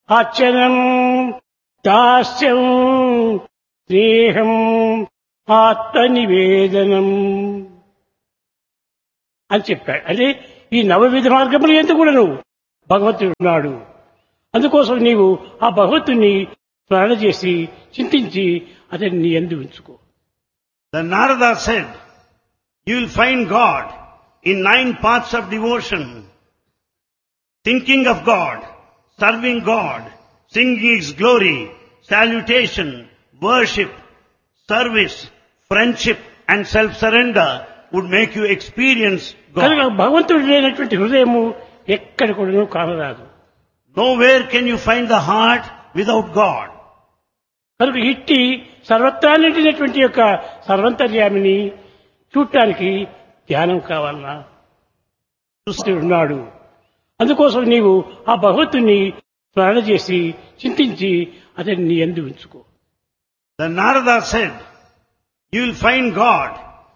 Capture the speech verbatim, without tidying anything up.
అర్చనం దాస్యం స్నేహం ఆత్మనివేదనం అని చెప్పాడు. అంటే ఈ నవవిధ మార్గములు ఎందుకు కూడా నువ్వు భగవంతుడు ఉన్నాడు. అందుకోసం నీవు ఆ భగవంతుని స్మరణ చేసి చింతించి అతన్ని నీ యందు ఉంచుకో. The Narada said, you will find God in nine paths of devotion. Thinking of God, serving God, singing His glory, salutation, worship, service, friendship and self-surrender would make you experience కనుక God. భగవంతుడు లేనటువంటి హృదయము ఎక్కడ కూడా కానరాదు. Nowhere can you find the heart without God. కనుక ఇట్టి సర్వత్రా నిండినటువంటి యొక్క సర్వంతర్యామిని చూడటానికి ధ్యానం కావాలన్నా చూస్తూ ఉన్నాడు. అందుకోసం నీవు ఆ భగవంతుని స్మరణ చేసి చింతించి అతన్ని నీ యందు ఉంచుకో. The Narada said, you will find God